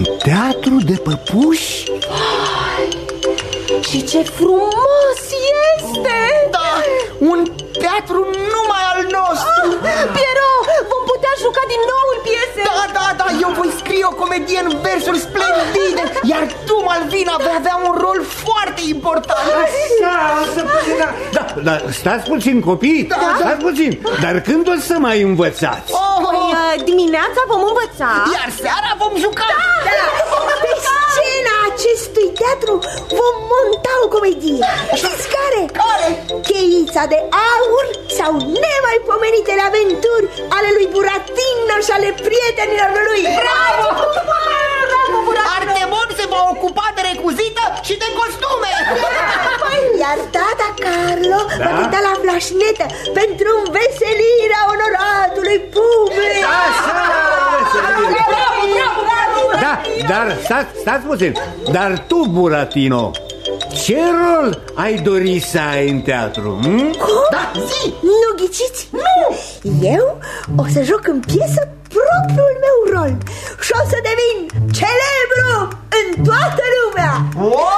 Teatru de păpuși? Și ce frumos este! Da, un teatru numai al nostru. Piero, vom putea juca din nou în piese. Da, eu voi scrie o comedie în versuri splendide, iar tu, Malvina, vei avea un rol foarte important. Da, stați puțin, copii, stați puțin. Dar când o să mai învățați? Dimineața vom învăța, iar seara vom juca. Pe scena acestui teatru vom monta o comedie. Știți care? Cheița de aur sau nemaipomenitele aventuri ale lui Buratino și ale prietenilor lui. Bravo! Artemon se va ocupa de recuzită și de costume. Iar tata Carlo va cânta la flașnetă pentru înveselirea onoratului public. Da, dar stați puțin. Dar tu, Buratino, ce rol ai dori să ai în teatru? Da, zi! Nu ghiciți? Nu! Eu o să joc în piesă propriul meu rol și o să devin celebru în toată lumea.